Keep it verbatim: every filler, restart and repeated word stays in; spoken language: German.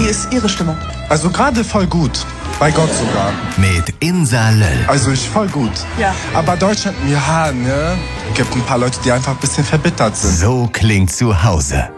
ist Ihre Stimmung? Also gerade voll gut. Bei Gott sogar. Mit Insa Löll. Also ich voll gut. Ja. Aber Deutschland, ja, ne? Gibt ein paar Leute, die einfach ein bisschen verbittert sind. So klingt zu Hause.